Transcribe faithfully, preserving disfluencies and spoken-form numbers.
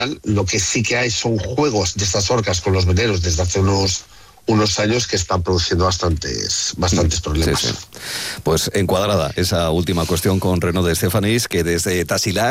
Lo que sí que hay son juegos de estas orcas con los veneros desde hace unos unos años que están produciendo bastantes bastantes problemas. Sí, sí. Pues encuadrada esa última cuestión con Renaud de Estefanis, que desde Tasilac